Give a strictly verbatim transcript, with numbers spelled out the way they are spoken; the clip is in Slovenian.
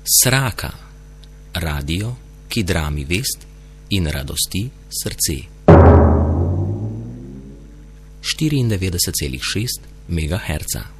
Sraka, radio, ki drami vest in radosti srce. štiriindevetdeset celih šest megaherca.